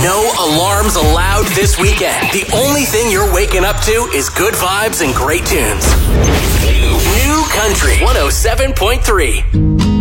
No alarms allowed this weekend. The only thing you're waking up to is good vibes and great tunes. New Country 107.3.